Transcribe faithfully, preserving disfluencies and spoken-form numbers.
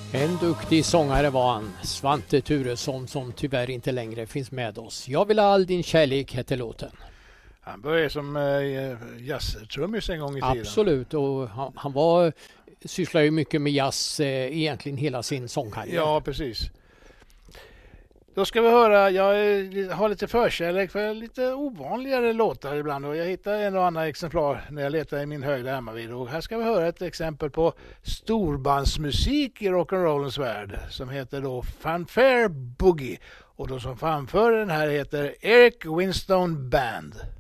En duktig sångare var han, Svante Thuresson, som tyvärr inte längre finns med oss. Jag vill ha all din kärlek, hette låten. Han började som äh, jazztrummis en gång i tiden. Absolut, och han, han var, sysslade ju mycket med jazz eh, egentligen hela sin sångkarriär. Ja, precis. Då ska vi höra, jag har lite förkärlek för lite ovanligare låtar ibland och jag hittar en och annan exemplar när jag letar i min hög där hemma vid. Och här ska vi höra ett exempel på storbandsmusik i rock'n'rollens värld som heter då Fanfare Boogie. Och då som framför den här heter Eric Winstone Band.